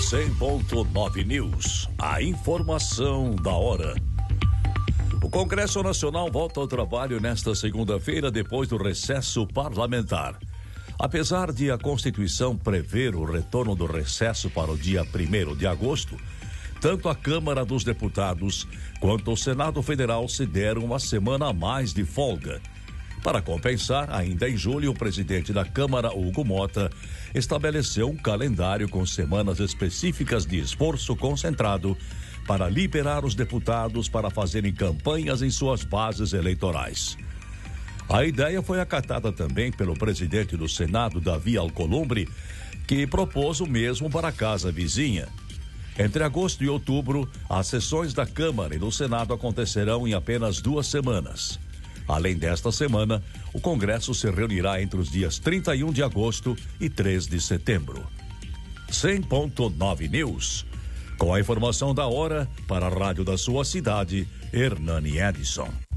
100.9 News, a informação da hora. O Congresso Nacional volta ao trabalho nesta segunda-feira, depois do recesso parlamentar. Apesar de a Constituição prever o retorno do recesso para o dia 1º de agosto, tanto a Câmara dos Deputados quanto o Senado Federal se deram uma semana a mais de folga. Para compensar, ainda em julho, o presidente da Câmara, Hugo Mota, estabeleceu um calendário com semanas específicas de esforço concentrado para liberar os deputados para fazerem campanhas em suas bases eleitorais. A ideia foi acatada também pelo presidente do Senado, Davi Alcolumbre, que propôs o mesmo para a casa vizinha. Entre agosto e outubro, as sessões da Câmara e do Senado acontecerão em apenas 2 semanas. Além desta semana, o Congresso se reunirá entre os dias 31 de agosto e 3 de setembro. 100.9 News. Com a informação da hora, para a rádio da sua cidade, Hernani Edson.